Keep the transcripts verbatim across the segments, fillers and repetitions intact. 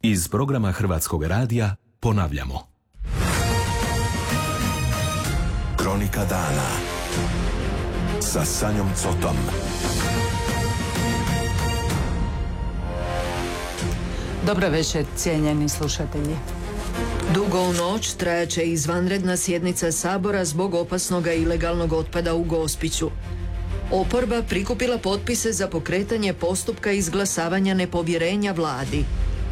Iz programa Hrvatskog radija ponavljamo. Kronika dana sa Sanjom Cotom. Dobro večer, cijenjeni slušatelji. Dugo u noć trajaće izvanredna sjednica Sabora zbog opasnog ilegalnog otpada u Gospiću. Oporba prikupila potpise za pokretanje postupka izglasavanja nepovjerenja vladi.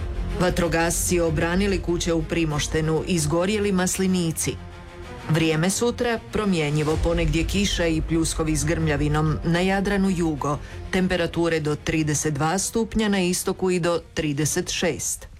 Vatrogasci obranili kuće u Primoštenu, izgorjeli maslinici. Vrijeme sutra promjenjivo, ponegdje kiša i pljuskovi s grmljavinom, na Jadranu jugo, temperature do trideset dva stupnja, na istoku i do trideset šest.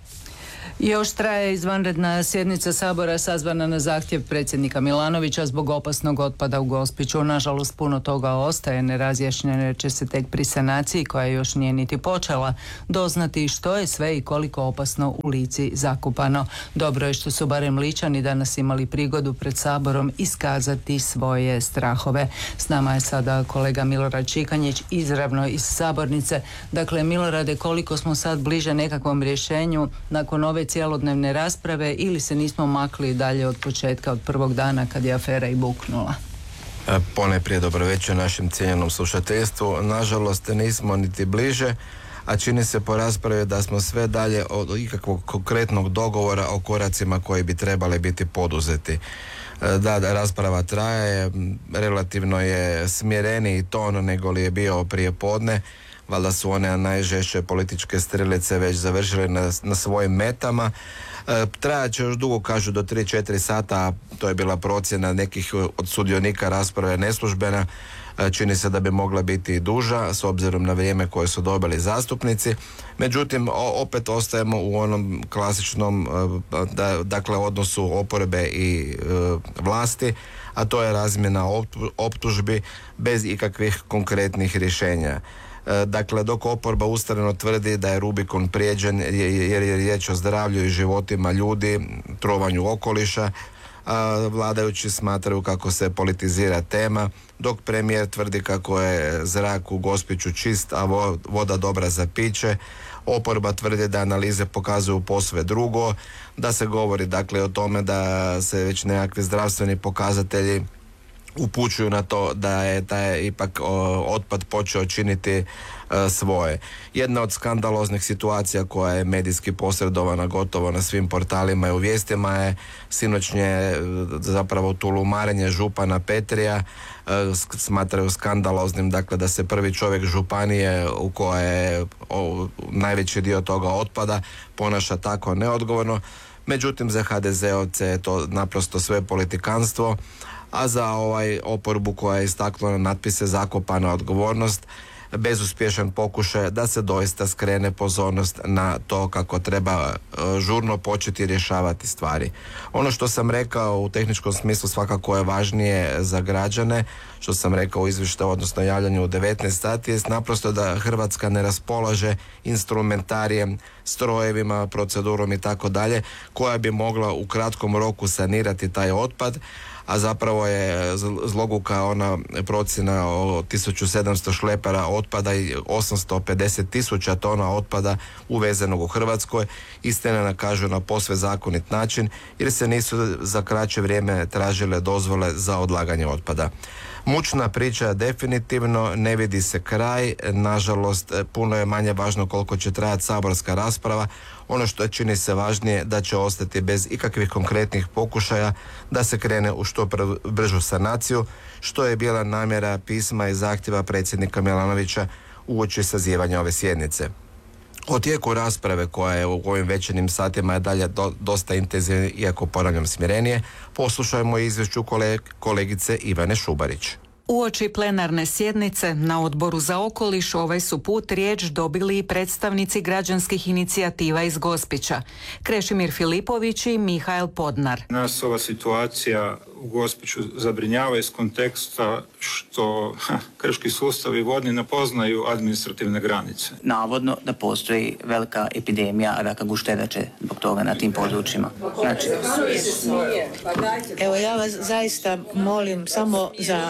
Još traje izvanredna sjednica Sabora sazvana na zahtjev predsjednika Milanovića zbog opasnog otpada u Gospiću. Nažalost, puno toga ostaje nerazjašnjeno jer će se tek pri sanaciji, koja još nije niti počela, doznati što je sve i koliko opasno u Lici zakupano. Dobro je što su barem Ličani danas imali prigodu pred Saborom iskazati svoje strahove. S nama je sada kolega Milorad Čikanjić, izravno iz sabornice. Dakle, Milorade, koliko smo sad bliže nekakvom rješenju nakon ove cjelodnevne rasprave ili se nismo makli dalje od početka, od prvog dana kad je afera i buknula? Ponajprije dobro večer našem cijenjenom slušateljstvu. Nažalost nismo niti bliže, a čini se po raspravi da smo sve dalje od ikakvog konkretnog dogovora o koracima koji bi trebali biti poduzeti. Da, da rasprava traje, relativno je smjereniji ton nego li je bio prije podne. Valjda su one najžešće političke strelice već završile na, na svojim metama. E, trajat će još dugo, kažu, do tri četiri sata, a to je bila procjena nekih od sudionika rasprave neslužbena. E, čini se da bi mogla biti i duža s obzirom na vrijeme koje su dobili zastupnici. Međutim, o, opet ostajemo u onom klasičnom e, da, dakle odnosu oporbe i e, vlasti, a to je razmjena optužbi bez ikakvih konkretnih rješenja. Dakle, dok oporba ustrajno tvrdi da je Rubikon prijeđen jer je riječ o zdravlju i životima ljudi, trovanju okoliša, a vladajući smatraju kako se politizira tema, dok premijer tvrdi kako je zrak u Gospiću čist, a voda dobra za piće. Oporba tvrdi da analize pokazuju posve drugo, da se govori dakle o tome da se već nekakvi zdravstveni pokazatelji upućuju na to da je taj ipak o, otpad počeo činiti e, svoje. Jedna od skandaloznih situacija koja je medijski posredovana gotovo na svim portalima i u vijestima je sinoćnje e, zapravo tulumarenje župana Petrija. E, smatraju skandaloznim dakle da se prvi čovjek županije u kojoj je o, najveći dio toga otpada ponaša tako neodgovorno. Međutim, za ha de zeovce je to naprosto sve politikanstvo, a za ovaj oporbu koja je istaknula natpise zakopana odgovornost, bezuspješan pokušaj da se doista skrene pozornost na to kako treba žurno početi rješavati stvari. Ono što sam rekao u tehničkom smislu svakako je važnije za građane, što sam rekao u izvještaju, odnosno javljanju u devetnaest sati, je naprosto da Hrvatska ne raspolaže instrumentarijem, strojevima, procedurom i tako dalje, koja bi mogla u kratkom roku sanirati taj otpad, a zapravo je zloguka ona procjena o tisuću sedamsto šlepera otpada i osamsto pedeset tisuća tona otpada uvezenog u Hrvatskoj. Istina kažu na posve zakonit način jer se nisu za kraće vrijeme tražile dozvole za odlaganje otpada. Mučna priča definitivno, ne vidi se kraj, nažalost puno je manje važno koliko će trajati saborska rasprava. Ono što je čini se važnije da će ostati bez ikakvih konkretnih pokušaja da se krene u što bržu sanaciju, što je bila namjera pisma i zahtjeva predsjednika Milanovića uoči sazivanja ove sjednice. O tijeku rasprave koja je u ovim večernjim satima je dalje do, dosta intenzivna, iako ponavljam smirenije, poslušajmo izvješću koleg, kolegice Ivane Šubarić. Uoči plenarne sjednice na Odboru za okoliš ovaj su put riječ dobili i predstavnici građanskih inicijativa iz Gospića, Krešimir Filipović i Mihael Podnar. Nas ova situacija u Gospiću zabrinjava iz konteksta što ha, krški sustavi vodni ne poznaju administrativne granice. Navodno da postoji velika epidemija raka gušterače zbog toga na tim područjima. Znači... Evo ja vas zaista molim samo za mir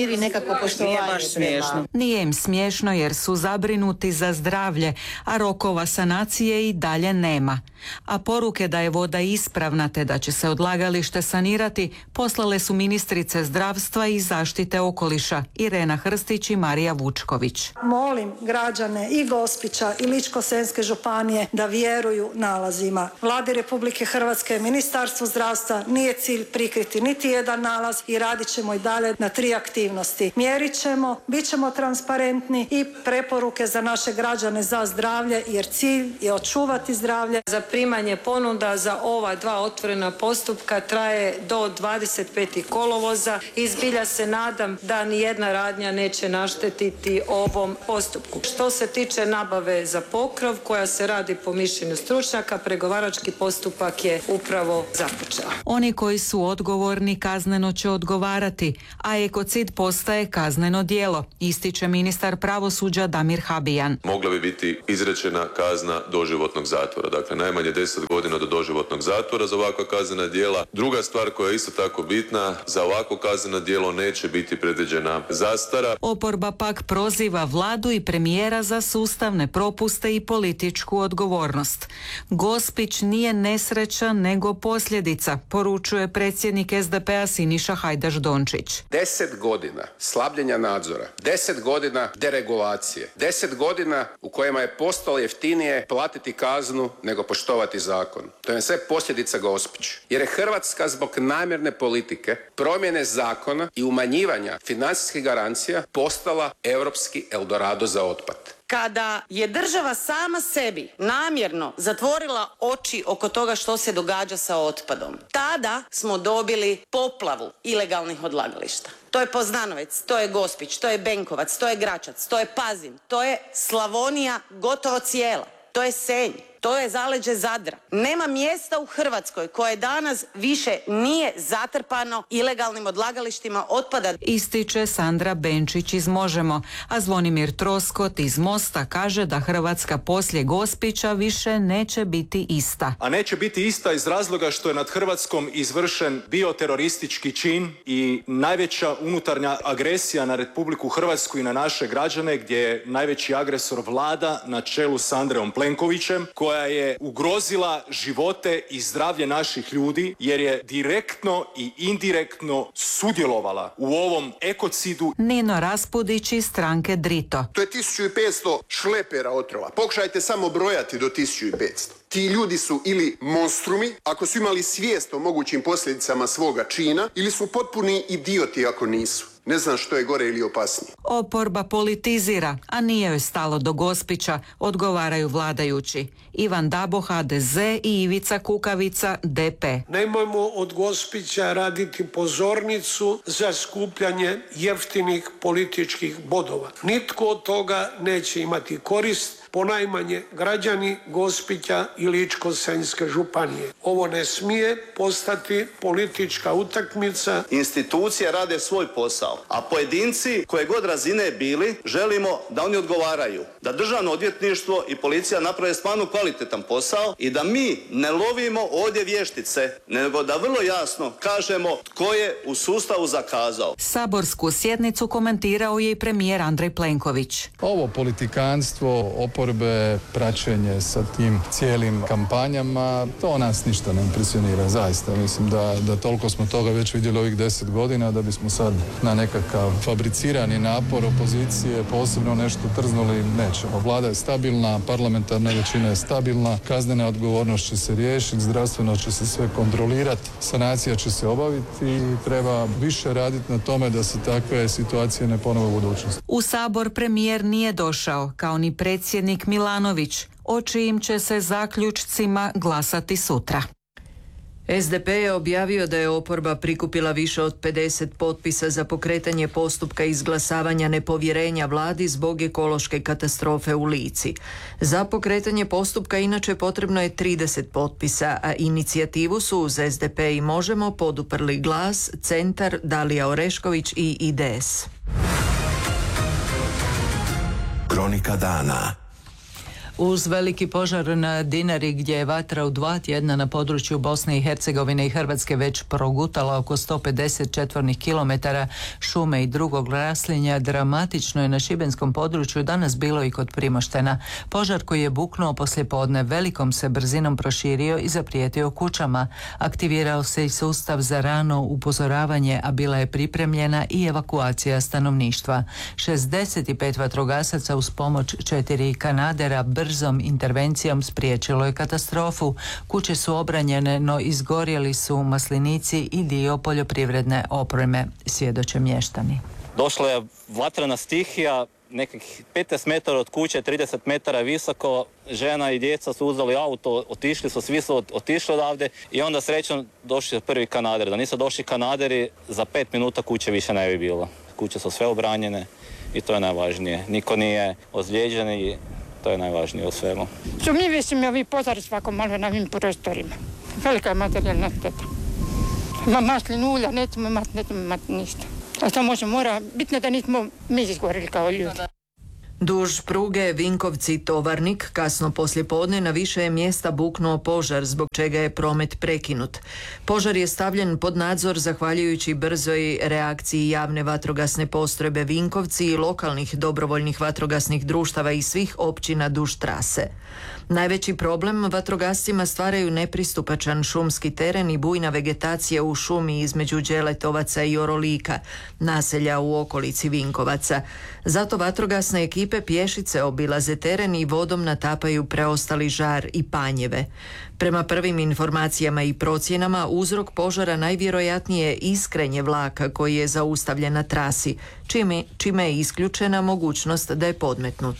širi nekako poštovanje. Nije baš smiješno. Nije im smiješno jer su zabrinuti za zdravlje, a rokova sanacije i dalje nema. A poruke da je voda ispravna te da će se odlagalište sanirati poslale su ministrice zdravstva i zaštite okoliša Irena Hrstić i Marija Vučković. Molim građane i Gospića i Ličko-senjske županije da vjeruju nalazima. Vladi Republike Hrvatske, Ministarstvu zdravstva nije cilj prikriti niti jedan nalaz i radit ćemo i dalje na tri aktivnosti. Mjerit ćemo, bit ćemo transparentni i preporuke za naše građane za zdravlje jer cilj je očuvati zdravlje. Zaprimanje ponuda za ova dva otvorena postupka traje do dvadeset petog kolovoza i zbilja se nadam da nijedna radnja neće naštetiti ovom postupku. Što se tiče nabave za pokrov koja se radi po mišljenju stručnjaka, pregovarački postupak je upravo započeo. Oni koji su odgovorni kazneno će odgovarati, a ekocid postaje kazneno djelo, ističe ministar pravosuđa Damir Habijan. Mogla bi biti izrečena kazna doživotnog zatvora, dakle najmanje deset godina do doživotnog zatvora za ovakva kaznena djela. Druga stvar koja je isto tako bitna, za ovako kazneno djelo neće biti predviđena zastara. Oporba pak proziva vladu i premijera za sustavne propuste i političku odgovornost. Gospić nije nesreća nego posljedica, poručuje predsjednik es de pe a Siniša Hajdaš Dončić. Deset godina slabljenja nadzora, deset godina deregulacije, deset godina u kojima je postalo jeftinije platiti kaznu nego poštovati zakon. To je sve posljedica Gospić. Jer je Hrvatska zbog namjerne politike, promjene zakona i umanjivanja financijskih garancija postala europski Eldorado za otpad. Kada je država sama sebi namjerno zatvorila oči oko toga što se događa sa otpadom, tada smo dobili poplavu ilegalnih odlagališta. To je Poznanovec, to je Gospić, to je Benkovac, to je Gračac, to je Pazin, to je Slavonija gotovo cijela, to je Senj. To je zaleđe Zadra. Nema mjesta u Hrvatskoj koje danas više nije zatrpano ilegalnim odlagalištima otpada. Ističe Sandra Benčić iz Možemo, a Zvonimir Troskot iz Mosta kaže da Hrvatska poslije Gospića više neće biti ista. A neće biti ista iz razloga što je nad Hrvatskom izvršen bioteroristički čin i najveća unutarnja agresija na Republiku Hrvatsku i na naše građane, gdje je najveći agresor vlada na čelu s Andrejom Plenkovićem, koja je ugrozila živote i zdravlje naših ljudi jer je direktno i indirektno sudjelovala u ovom ekocidu. Nino Raspudić iz stranke Drito. To je tisuću petsto šlepera otrova. Pokušajte samo brojati do tisuću petsto. Ti ljudi su ili monstrumi, ako su imali svijest o mogućim posljedicama svoga čina, ili su potpuni idioti ako nisu. Ne znam što je gore ili opasnije. Oporba politizira, a nije joj stalo do Gospića, odgovaraju vladajući. Ivan Dabo, ha de ze i Ivica Kukavica, de pe. Nemojmo od Gospića raditi pozornicu za skupljanje jeftinih političkih bodova. Nitko od toga neće imati korist, ponajmanje građani Gospića i Ličko-senjske županije. Ovo ne smije postati politička utakmica. Institucije rade svoj posao, a pojedinci koje god razine bili želimo da oni odgovaraju, da državno odvjetništvo i policija naprave stvarno kvalitetan posao i da mi ne lovimo ovdje vještice, nego da vrlo jasno kažemo tko je u sustavu zakazao. Saborsku sjednicu komentirao je i premijer Andrej Plenković. Ovo politikanstvo, oporbe, praćenje sa tim cijelim kampanjama, to nas ništa ne impresionira, zaista. Mislim da, da toliko smo toga već vidjeli ovih deset godina da bismo sad na nekakav fabricirani napor opozicije posebno nešto trznuli nećemo. Vlada je stabilna, parlamentarna većina je stabilna, kaznena odgovornost će se riješiti, zdravstveno će se sve kontrolirati, sanacija će se obaviti i treba više raditi na tome da se takve situacije ne ponove u budućnosti. U Sabor premijer nije došao, kao ni predsjednik Milanović, o čijim će se zaključcima glasati sutra. es de pe je objavio da je oporba prikupila više od pedeset potpisa za pokretanje postupka izglasavanja nepovjerenja vladi zbog ekološke katastrofe u Lici. Za pokretanje postupka inače potrebno je trideset potpisa, a inicijativu su uz es de pe i Možemo poduprli Glas, Centar, Dalija Orešković i i de es. Kronika dana. Uz veliki požar na Dinari gdje je vatra u dva tjedna na području Bosne i Hercegovine i Hrvatske već progutala oko sto pedeset četvornih kilometara šume i drugog raslinja, dramatično je na šibenskom području danas bilo i kod Primoštena. Požar koji je buknuo poslijepodne velikom se brzinom proširio i zaprijetio kućama. Aktivirao se i sustav za rano upozoravanje, a bila je pripremljena i evakuacija stanovništva. šezdeset pet vatrogasaca uz pomoć četiri kanadera brzom intervencijom spriječilo je katastrofu. Kuće su obranjene, no izgorjeli su maslinici i dio poljoprivredne opreme, svjedoče mještani. Došla je vatrena stihija, nekih petnaest metara od kuće, trideset metara visoko. Žena i djeca su uzeli auto, otišli su, svi su otišli odavde i onda srećom došli prvi kanader. Da nisu došli kanaderi, za pet minuta kuće više ne bi bilo. Kuće su sve obranjene i to je najvažnije. Niko nije ozlijeđen i to je najvažnije u svemu. Sumnjivi su mi ovi požari svako malo na ovim prostorima. Velika je materijalna šteta. Ima maslin ulja, nećemo imati, nećemo imati ništa. A što može, mora, bitno da nismo mi izgorili kao ljudi. Duž pruge Vinkovci-Tovarnik kasno poslijepodne na više je mjesta buknuo požar, zbog čega je promet prekinut. Požar je stavljen pod nadzor zahvaljujući brzoj reakciji javne vatrogasne postrojbe Vinkovci i lokalnih dobrovoljnih vatrogasnih društava i svih općina duž trase. Najveći problem vatrogascima stvaraju nepristupačan šumski teren i bujna vegetacija u šumi između Đeletovaca i Orolika, naselja u okolici Vinkovaca. Zato vatrogasne ekipe pješice obilaze teren i vodom natapaju preostali žar i panjeve. Prema prvim informacijama i procjenama, uzrok požara najvjerojatnije je iskrenje vlaka koji je zaustavljen na trasi, čime, čime je isključena mogućnost da je podmetnut.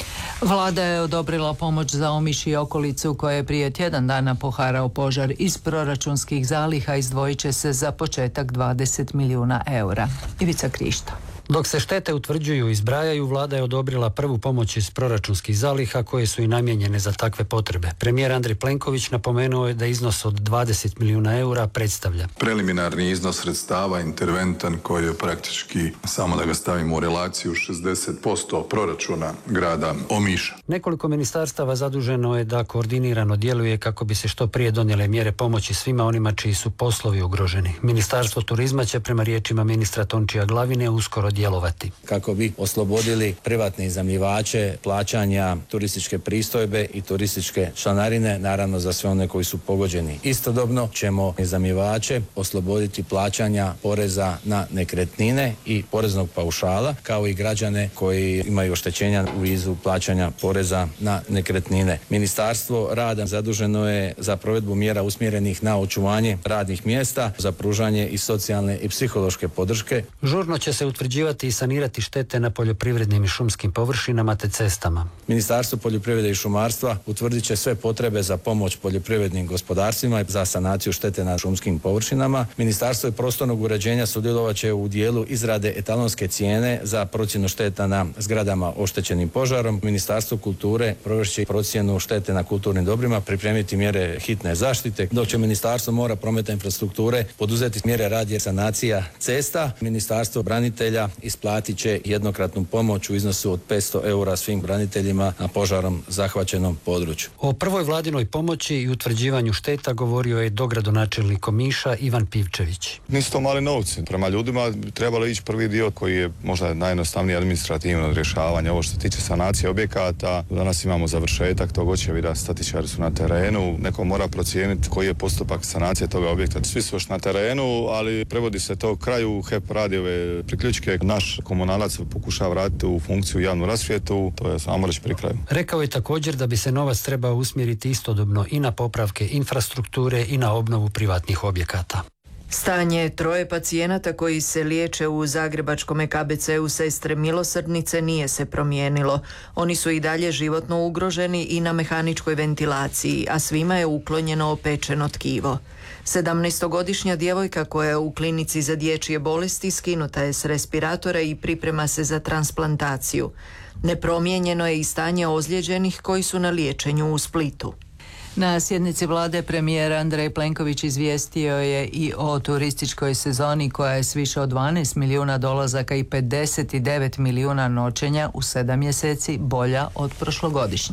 Vlada je odobrila pomoć za Omiš i okolicu koja je prije tjedan dana poharao požar. Iz proračunskih zaliha izdvojit će se za početak dvadeset milijuna eura. Ivica Krišto. Dok se štete utvrđuju i zbrajaju, vlada je odobrila prvu pomoć iz proračunskih zaliha koje su i namijenjene za takve potrebe. Premijer Andrej Plenković napomenuo je da iznos od dvadeset milijuna eura predstavlja preliminarni iznos sredstava interventan koji je praktički, samo da ga stavimo u relaciju, šezdeset posto proračuna grada Omiša. Nekoliko ministarstava zaduženo je da koordinirano djeluje kako bi se što prije donijele mjere pomoći svima onima čiji su poslovi ugroženi. Ministarstvo turizma će prema riječima ministra Tončija Glavine uskoro djelovati. Kako bi oslobodili privatne iznajmljivače plaćanja turističke pristojbe i turističke članarine, naravno za sve one koji su pogođeni. Istodobno ćemo iznajmljivače osloboditi plaćanja poreza na nekretnine i poreznog paušala, kao i građane koji imaju oštećenja u vidu plaćanja poreza na nekretnine. Ministarstvo rada zaduženo je za provedbu mjera usmjerenih na očuvanje radnih mjesta, za pružanje i socijalne i psihološke podrške. Žurno će se utvrđivati i sanirati štete na poljoprivrednim i šumskim površinama te cestama. Ministarstvo poljoprivrede i šumarstva utvrdit će sve potrebe za pomoć poljoprivrednim gospodarstvima i za sanaciju štete na šumskim površinama. Ministarstvo prostornog uređenja sudjelovat će u dijelu izrade etalonske cijene za procjenu šteta na zgradama oštećenim požarom. Ministarstvo kulture provest će procjenu štete na kulturnim dobrima, pripremiti mjere hitne zaštite, dok će Ministarstvo mora, prometa i infrastrukture poduzeti mjere radi sanacija cesta. Ministarstvo branitelja isplatit će jednokratnu pomoć u iznosu od petsto eura svim braniteljima na požarom zahvaćenom području. O prvoj vladinoj pomoći i utvrđivanju šteta govorio je dogradonačelnik Omiša Ivan Pivčević. Nisu to mali novci. Prema ljudima trebalo ići prvi dio koji je možda najjednostavniji administrativno rješavanje. Ovo što se tiče sanacije objekata, danas imamo završetak tog očevida, statičari su na terenu, neko mora procijeniti koji je postupak sanacije toga objekta. Svi su još na terenu, ali prevodi se to kraju, H E P radi ove priključke. Naš komunalac pokušava vratiti u funkciju javnu rasvjetu, to je samo reći pri kraju. Rekao je također da bi se novac trebao usmjeriti istodobno i na popravke infrastrukture i na obnovu privatnih objekata. Stanje troje pacijenata koji se liječe u zagrebačkom K B C-u Sestre Milosrdnice nije se promijenilo. Oni su i dalje životno ugroženi i na mehaničkoj ventilaciji, a svima je uklonjeno opečeno tkivo. sedamnaestogodišnja djevojka koja je u klinici za dječje bolesti skinuta je s respiratora i priprema se za transplantaciju. Nepromijenjeno je i stanje ozlijeđenih koji su na liječenju u Splitu. Na sjednici vlade premijer Andrej Plenković izvijestio je i o turističkoj sezoni koja je s više od dvanaest milijuna dolazaka i pedeset devet milijuna noćenja u sedam mjeseci bolja od prošlogodišnje.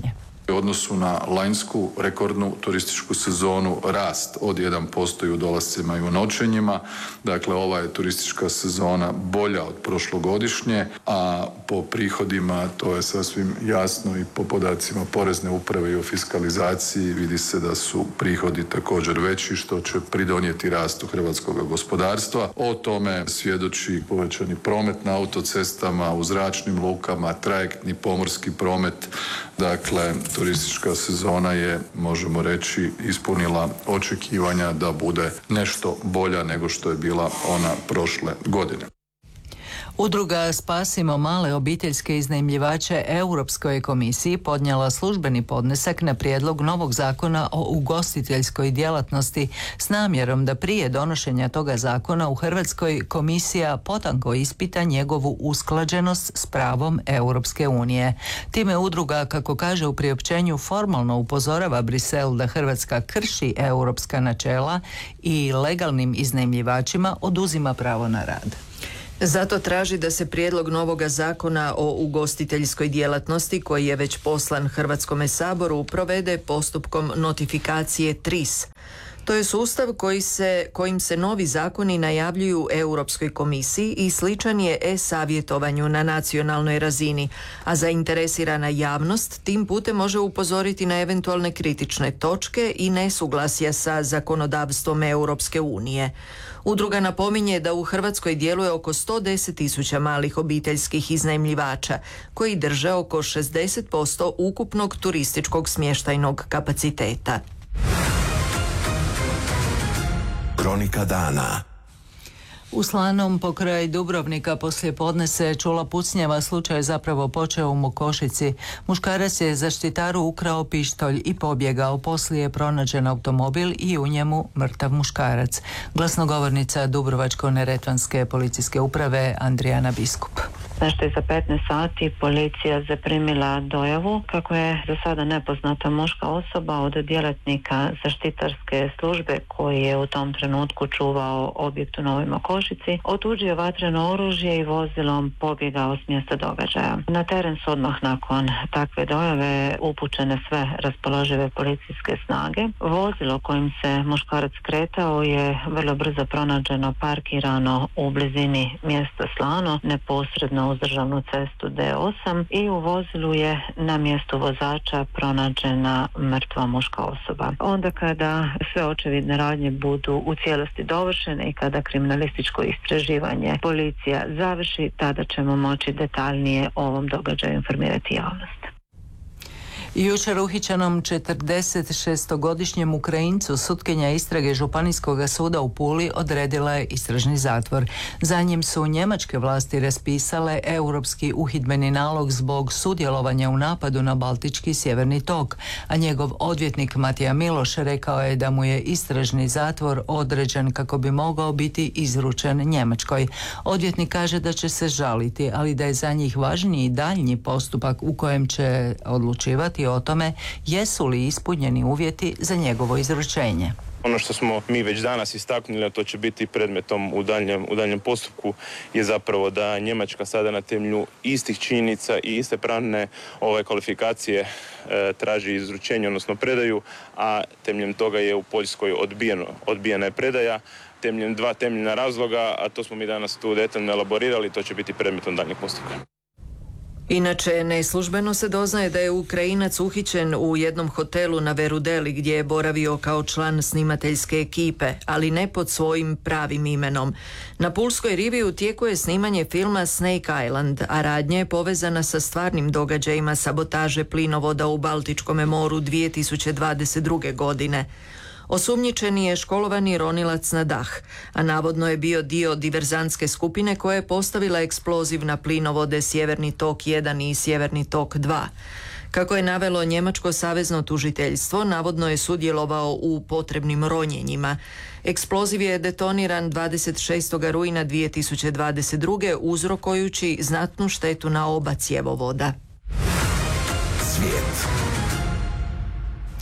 U odnosu na lanjsku rekordnu turističku sezonu rast od jedan posto i u dolascima i u noćenjima. Dakle, ova je turistička sezona bolja od prošlogodišnje, a po prihodima to je sasvim jasno i po podacima Porezne uprave i o fiskalizaciji vidi se da su prihodi također veći, što će pridonijeti rastu hrvatskog gospodarstva. O tome svjedoči povećani promet na autocestama, u zračnim lukama, trajektni pomorski promet. Dakle, turistička sezona je, možemo reći, ispunila očekivanja da bude nešto bolja nego što je bila ona prošle godine. Udruga Spasimo male obiteljske iznajmljivače Europskoj komisiji podnijela službeni podnesak na prijedlog novog zakona o ugostiteljskoj djelatnosti s namjerom da prije donošenja toga zakona u Hrvatskoj komisija potanko ispita njegovu usklađenost s pravom Europske unije. Time udruga, kako kaže u priopćenju, formalno upozorava Brisel da Hrvatska krši europska načela i legalnim iznajmljivačima oduzima pravo na rad. Zato traži da se prijedlog novoga zakona o ugostiteljskoj djelatnosti, koji je već poslan Hrvatskome saboru, provede postupkom notifikacije tris. To je sustav koji se, kojim se novi zakoni najavljuju Europskoj komisiji i sličan je e-savjetovanju na nacionalnoj razini, a zainteresirana javnost tim putem može upozoriti na eventualne kritične točke i nesuglasja sa zakonodavstvom Europske unije. Udruga napominje da u Hrvatskoj djeluje oko sto deset tisuća malih obiteljskih iznajmljivača koji drže oko šezdeset posto ukupnog turističkog smještajnog kapaciteta. Kronika dana. U Slanom pokraj Dubrovnika poslije podne se čula pucnjava, slučaj je zapravo počeo u Mokošici. Muškarac je zaštitaru ukrao pištolj i pobjegao, poslije je pronađen automobil i u njemu mrtav muškarac. Glasnogovornica Dubrovačko-neretvanske policijske uprave Andrijana Biskup. Nešto iza petnaest sati policija zaprimila dojavu kako je za sada nepoznata muška osoba od djelatnika zaštitarske službe koji je u tom trenutku čuvao objekt u Novoj Mokošici, otuđio vatreno oružje i vozilom pobjegao s mjesta događaja. Na teren su odmah nakon takve dojave upućene sve raspoložive policijske snage. Vozilo kojim se muškarac kretao je vrlo brzo pronađeno parkirano u blizini mjesta Slano, neposredno uz državnu cestu D osam, i u vozilu je na mjestu vozača pronađena mrtva muška osoba. Onda kada sve očevidne radnje budu u cijelosti dovršene i kada kriminalističko istraživanje policija završi, tada ćemo moći detaljnije o ovom događaju informirati javnost. Jučer uhićenom četrdeset šestogodišnjem Ukrajincu sutkinja istrage Županijskog suda u Puli odredila je istražni zatvor. Za njim su njemačke vlasti raspisale europski uhidbeni nalog zbog sudjelovanja u napadu na Baltički sjeverni tok, a njegov odvjetnik Matija Miloš rekao je da mu je istražni zatvor određen kako bi mogao biti izručen Njemačkoj. Odvjetnik kaže da će se žaliti, ali da je za njih važniji daljnji postupak u kojem će odlučivati o tome jesu li ispunjeni uvjeti za njegovo izručenje. Ono što smo mi već danas istaknuli, a to će biti predmetom u daljnjem, u daljnjem postupku, je zapravo da Njemačka sada na temelju istih činjenica i iste pravne ove kvalifikacije e, traži izručenje, odnosno predaju, a temeljem toga je u Poljskoj odbijeno, odbijena je predaja temeljem dva temeljna razloga, a to smo mi danas tu detaljno elaborirali, to će biti predmetom daljnjeg postupka. Inače, neslužbeno se doznaje da je Ukrajinac uhićen u jednom hotelu na Verudeli gdje je boravio kao član snimateljske ekipe, ali ne pod svojim pravim imenom. Na Pulskoj rivi u tijeku je snimanje filma Snake Island, a radnja je povezana sa stvarnim događajima sabotaže plinovoda u Baltičkom moru dvije tisuće dvadeset druge. godine. Osumnjičeni je školovani ronilac na dah, a navodno je bio dio diverzantske skupine koja je postavila eksploziv na plinovode Sjeverni tok jedan i Sjeverni tok dva. Kako je navelo njemačko savezno tužiteljstvo, navodno je sudjelovao u potrebnim ronjenjima. Eksploziv je detoniran dvadeset šestog rujna dvije tisuće dvadeset druge. uzrokujući znatnu štetu na oba cjevovoda. Svijet.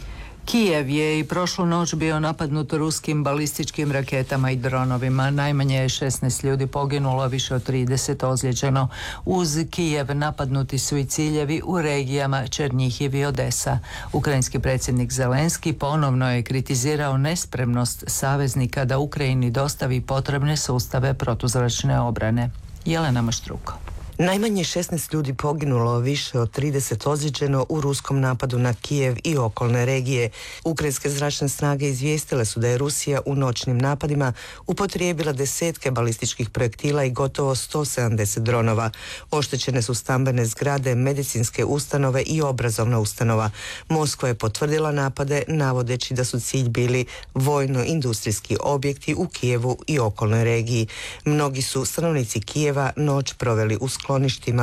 Kijev je i prošlu noć bio napadnut ruskim balističkim raketama i dronovima. Najmanje je šesnaest ljudi poginulo, više od trideset ozlijeđeno. Uz Kijev napadnuti su i ciljevi u regijama Černjihiv i Odesa. Ukrajinski predsjednik Zelenski ponovno je kritizirao nespremnost saveznika da Ukrajini dostavi potrebne sustave protuzračne obrane. Jelena Maštruko. Najmanje šesnaest ljudi poginulo, više od trideset ozlijeđeno u ruskom napadu na Kijev i okolne regije. Ukrajinske zračne snage izvijestile su da je Rusija u noćnim napadima upotrijebila desetke balističkih projektila i gotovo sto sedamdeset dronova. Oštećene su stambene zgrade, medicinske ustanove i obrazovna ustanova. Moskva je potvrdila napade, navodeći da su cilj bili vojno-industrijski objekti u Kijevu i okolnoj regiji. Mnogi su stanovnici Kijeva noć proveli u skloništima.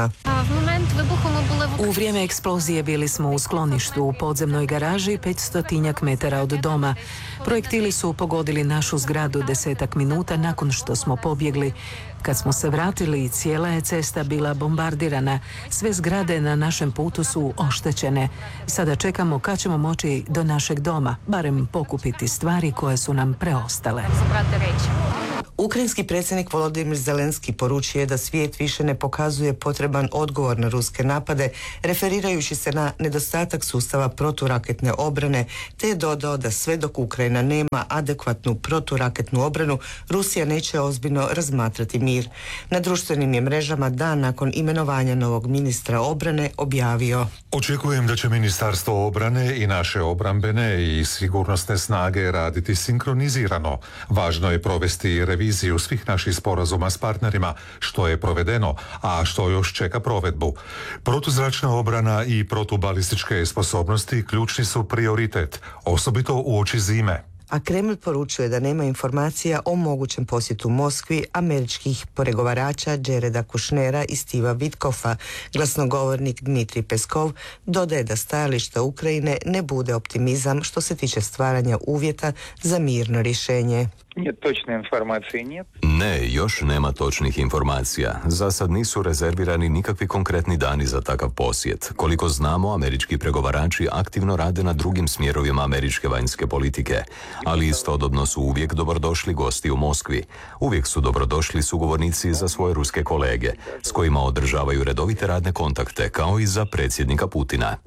U vrijeme eksplozije bili smo u skloništu u podzemnoj garaži petstotinjak metara od doma. Projektili su pogodili našu zgradu desetak minuta nakon što smo pobjegli. Kad smo se vratili, cijela je cesta bila bombardirana. Sve zgrade na našem putu su oštećene. Sada čekamo kad ćemo moći do našeg doma, barem pokupiti stvari koje su nam preostale. Ukrajinski predsjednik Volodymyr Zelenski poručio je da svijet više ne pokazuje potreban odgovor na ruske napade, referirajući se na nedostatak sustava proturaketne obrane, te je dodao da sve dok Ukrajina nema adekvatnu proturaketnu obranu, Rusija neće ozbiljno razmatrati mir. Na društvenim je mrežama dan nakon imenovanja novog ministra obrane objavio: Očekujem da će Ministarstvo obrane i naše obrambene i sigurnosne snage raditi sinkronizirano. Važno je provesti reviziju svih naših sporazuma s partnerima, što je provedeno, a što još čeka provedbu. Protuzračna obrana i protubalističke sposobnosti ključni su prioritet, osobito u oči zime. A Kreml poručuje da nema informacija o mogućem posjetu Moskvi američkih pregovarača Jareda Kushnera i Stiva Witkoffa. Glasnogovornik Dmitrij Peskov dodaje da stajalište Ukrajine ne bude optimizam što se tiče stvaranja uvjeta za mirno rješenje. Ne, još nema točnih informacija. Za sad nisu rezervirani nikakvi konkretni dani za takav posjet. Koliko znamo, američki pregovarači aktivno rade na drugim smjerovima američke vanjske politike, ali istodobno su uvijek dobrodošli gosti u Moskvi. Uvijek su dobrodošli sugovornici za svoje ruske kolege, s kojima održavaju redovite radne kontakte, kao i za predsjednika Putina.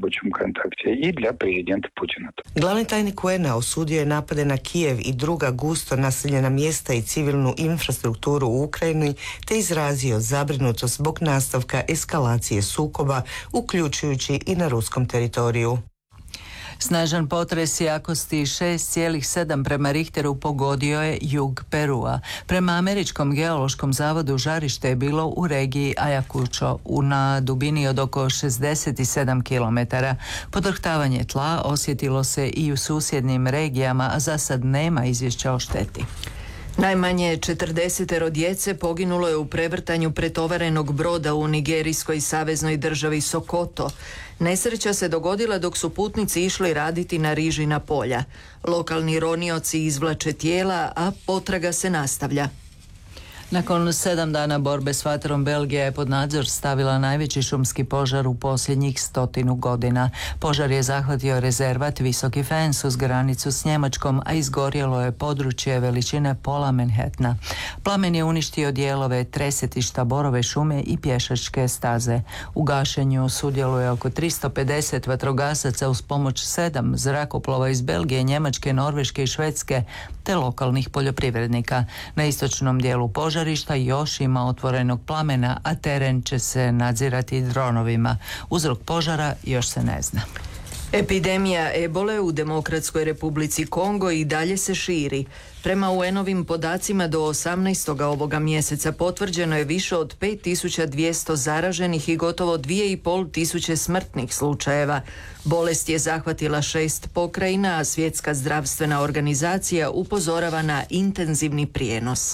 Glavni tajnik U N A osudio je napade na Kijev i druga gusto naseljena mjesta i civilnu infrastrukturu u Ukrajini, te izrazio zabrinutost zbog nastavka eskalacije sukoba, uključujući i na ruskom teritoriju. Snažan potres jakosti šest zarez sedam prema Richteru pogodio je jug Perua. Prema Američkom geološkom zavodu žarište je bilo u regiji Ayacucho na dubini od oko šezdeset sedam kilometara. Podrhtavanje tla osjetilo se i u susjednim regijama, a za sad nema izvješća o šteti. Najmanje četrdeset djece poginulo je u prevrtanju pretovarenog broda u nigerijskoj saveznoj državi Sokoto. Nesreća se dogodila dok su putnici išli raditi na rižina polja. Lokalni ronioci izvlače tijela, a potraga se nastavlja. Nakon sedam dana borbe s vatrom, Belgija je pod nadzor stavila najveći šumski požar u posljednjih stotinu godina. Požar je zahvatio rezervat Visoki Fens uz granicu s Njemačkom, a izgorjelo je područje veličine pola Manhattana. Plamen je uništio dijelove tresetišta borove šume i pješačke staze. U gašenju sudjeluje oko tristo pedeset vatrogasaca uz pomoć sedam zrakoplova iz Belgije, Njemačke, Norveške i Švedske, te lokalnih poljoprivrednika. Na istočnom dijelu požara još ima otvorenog plamena, a teren će se nadzirati dronovima. Uzrok požara još se ne zna. Epidemija ebole u Demokratskoj Republici Kongo i dalje se širi. Prema U N-ovim podacima do osamnaestog ovoga mjeseca potvrđeno je više od pet tisuća dvjesto zaraženih i gotovo dvije i pol tisuće smrtnih slučajeva. Bolest je zahvatila šest pokrajina, a Svjetska zdravstvena organizacija upozorava na intenzivni prijenos.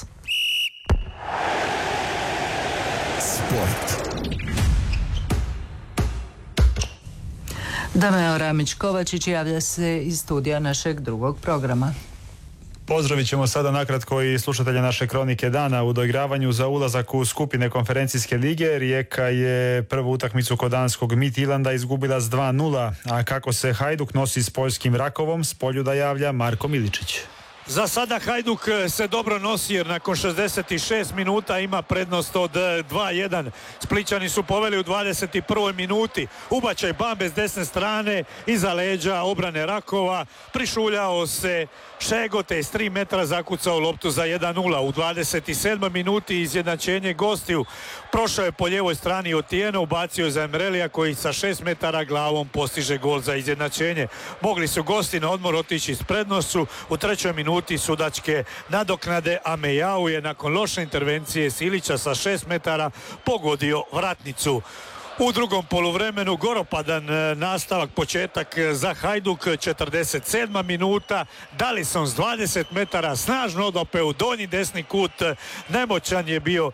Sport. Dameo Ramić-Kovačić javlja se iz studija našeg drugog programa. Pozdravit ćemo sada nakratko i slušatelja naše kronike dana. U doigravanju za ulazak u skupine konferencijske lige Rijeka je prvu utakmicu kod danskog Midtjylanda izgubila s dva nula, a kako se Hajduk nosi s poljskim Rakovom, s Poljuda javlja Marko Miličić. Za sada Hajduk se dobro nosi jer nakon šezdeset šest minuta ima prednost od dva jedan. Splićani su poveli u dvadeset prvoj minuti. Ubačaj Bambe s desne strane, iza leđa obrane Rakova. Prišuljao se Šegote s tri metra zakucao loptu za jedan nula. U dvadeset sedmoj minuti izjednačenje gostiju. Prošao je po lijevoj strani Otijeno, ubacio je za Emrelija koji sa šest metara glavom postiže gol za izjednačenje. Mogli su gosti na odmor otići s prednošću. U trećoj minuti sudačke nadoknade, a Mejau je nakon loše intervencije Silića sa šest metara pogodio vratnicu. U drugom poluvremenu goropadan nastavak, početak za Hajduk, četrdeset sedma minuta. Dalisson s dvadeset metara snažno odopeo u donji desni kut. Nemoćan je bio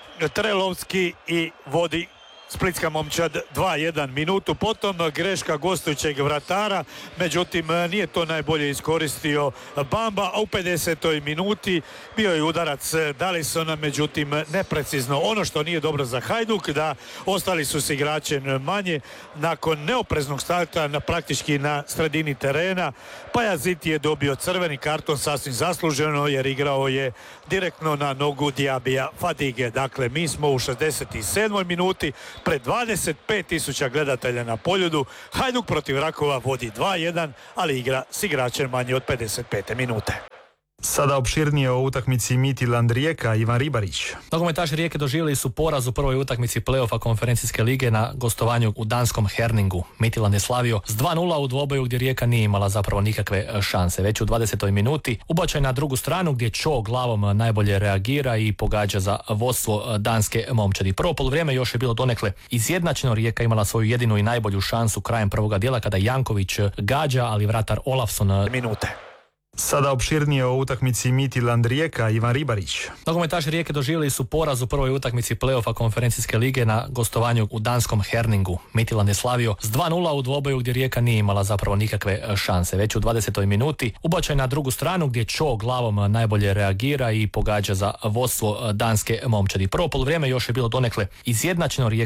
Trelovski i vodi Splitska momčad dva jedan. Minutu potom greška gostujućeg vratara, međutim nije to najbolje iskoristio Bamba, a u pedesetoj minuti bio je udarac Dalissona, međutim neprecizno. Ono što nije dobro za Hajduk, da ostali su s igračem manje nakon neopreznog starta na, praktički na sredini terena. Pajazit je dobio crveni karton sasvim zasluženo jer igrao je direktno na nogu Diabija Fadige. Dakle, mi smo u šezdeset sedmoj minuti pred dvadeset pet tisuća gledatelja na Poljudu. Hajduk protiv Rakova vodi dva jedan, ali igra s igračem manje od pedeset pete minute. Sada opširnije o utakmici Midtjylland Rijeka, Ivan Ribarić. Nogometaši Rijeke doživjeli su poraz u prvoj utakmici play-offa konferencijske lige na gostovanju u danskom Herningu. Midtjylland je slavio s dva nula u dvoboju gdje Rijeka nije imala zapravo nikakve šanse. Već u dvadesetoj minuti ubačaj na drugu stranu gdje Cho glavom najbolje reagira i pogađa za vodstvo danske momčadi. Prvo poluvrijeme još je bilo donekle izjednačeno. Rijeka imala svoju jedinu i najbolju šansu krajem prvoga dijela kada Janković gađa, ali vratar Olafsson minute. Sada opširnije o utakmici Midtjylland Rijeka, Ivan Ribarić. Nogometaši Rijeke doživjeli su poraz u prvoj utakmici play-offa konferencijske lige na gostovanju u danskom Herningu. Midtjylland je slavio s dva nula u dvoboju gdje Rijeka nije imala zapravo nikakve šanse. Već u dvadesetoj minuti ubačaj na drugu stranu gdje Cho glavom najbolje reagira i pogađa za vodstvo danske momčadi. Prvo poluvrijeme još je bilo donekle izjednačeno. Rijeka